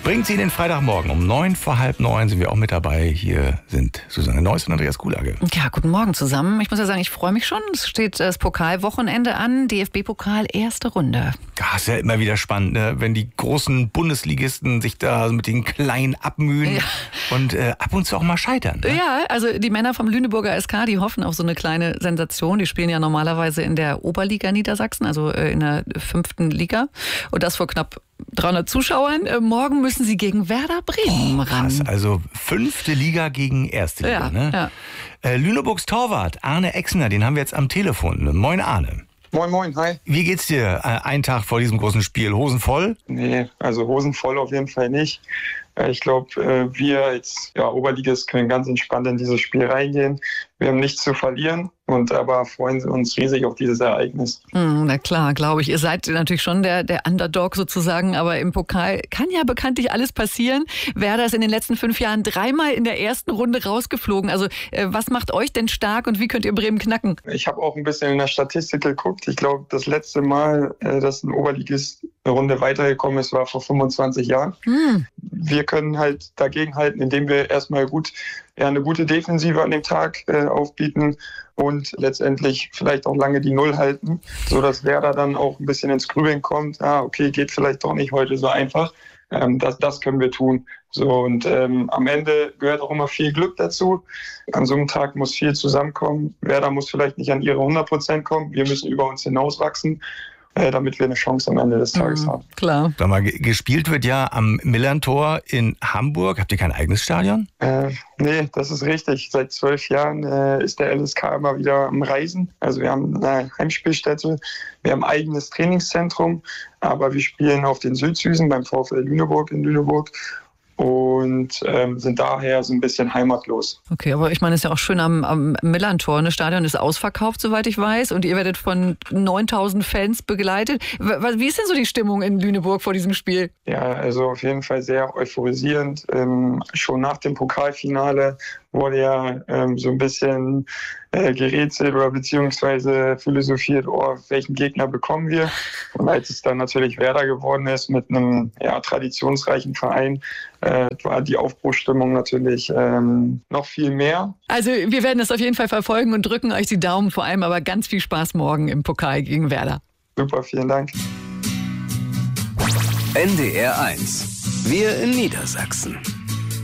bringt Sie den Freitagmorgen. Um 8:45 sind wir auch mit dabei. Hier sind Susanne Neuss und Andreas Kuhlage. Ja, guten Morgen zusammen. Ich muss ja sagen, ich freue mich schon. Es steht das Pokalwochenende an. DFB-Pokal, erste Runde. Ja, ist ja immer wieder spannend, ne? Wenn die großen Bundesligisten sich da mit den Kleinen abmühen und ab und zu auch mal scheitern. Ne? Ja, also die Männer vom Lüneburger SK, die hoffen auf so eine kleine Sensation. Die spielen ja normalerweise in der Oberliga Niedersachsen, also in der 5. Liga. Und das vor knapp 300 Zuschauern. Morgen müssen sie gegen Werder Bremen ran. Krass, also 5. Liga gegen 1. Liga. Ne? Ja. Lüneburgs Torwart Arne Exner, den haben wir jetzt am Telefon. Moin Arne. Moin, moin, hi. Wie geht's dir einen Tag vor diesem großen Spiel? Hosen voll? Nee, also Hosen voll auf jeden Fall nicht. Ich glaube, wir als Oberligist können ganz entspannt in dieses Spiel reingehen. Wir haben nichts zu verlieren und aber freuen uns riesig auf dieses Ereignis. Na klar, glaube ich. Ihr seid natürlich schon der Underdog sozusagen, aber im Pokal kann ja bekanntlich alles passieren. Werder ist in den letzten 5 Jahren 3-mal in der ersten Runde rausgeflogen. Also was macht euch denn stark und wie könnt ihr Bremen knacken? Ich habe auch ein bisschen in der Statistik geguckt. Ich glaube, das letzte Mal, dass ein Oberligist eine Runde weitergekommen ist, war vor 25 Jahren. Wir können halt dagegenhalten, indem wir erstmal eine gute Defensive an dem Tag aufbieten und letztendlich vielleicht auch lange die Null halten, sodass Werder dann auch ein bisschen ins Grübeln kommt. Okay, geht vielleicht doch nicht heute so einfach. Das können wir tun. So, und am Ende gehört auch immer viel Glück dazu. An so einem Tag muss viel zusammenkommen. Werder muss vielleicht nicht an ihre 100% kommen. Wir müssen über uns hinauswachsen, damit wir eine Chance am Ende des Tages haben. Klar. Sag mal, gespielt wird ja am Millerntor in Hamburg. Habt ihr kein eigenes Stadion? Nee, das ist richtig. Seit 12 Jahren ist der LSK immer wieder am Reisen. Also wir haben eine Heimspielstätte, wir haben ein eigenes Trainingszentrum, aber wir spielen auf den Südfüßen beim VfL Lüneburg in Lüneburg und sind daher so ein bisschen heimatlos. Okay, aber ich meine, es ist ja auch schön am Millerntor. Das Stadion ist ausverkauft, soweit ich weiß, und ihr werdet von 9000 Fans begleitet. Wie ist denn so die Stimmung in Lüneburg vor diesem Spiel? Ja, also auf jeden Fall sehr euphorisierend. Schon nach dem Pokalfinale wurde ja so ein bisschen gerätselt oder beziehungsweise philosophiert, welchen Gegner bekommen wir? Und als es dann natürlich Werder geworden ist mit einem traditionsreichen Verein, war die Aufbruchsstimmung natürlich noch viel mehr. Also wir werden das auf jeden Fall verfolgen und drücken euch die Daumen, vor allem aber ganz viel Spaß morgen im Pokal gegen Werder. Super, vielen Dank. NDR 1. Wir in Niedersachsen.